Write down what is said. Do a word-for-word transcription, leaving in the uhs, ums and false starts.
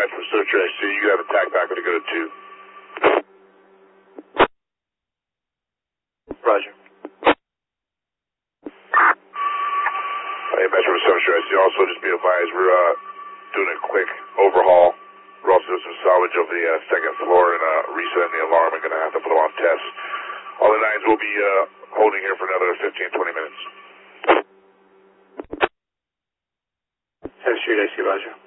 dispatch from Searcher I C. You have a tac back to go to two. Roger. Hey, Metro from Searcher I C. Also, just be advised, we're uh, doing a quick overhaul. We're also doing some salvage of the uh, second floor and uh, resetting the alarm. We're going to have to put on tests. All the nines will be uh, holding here for another fifteen, twenty minutes. ten Street I C, Roger.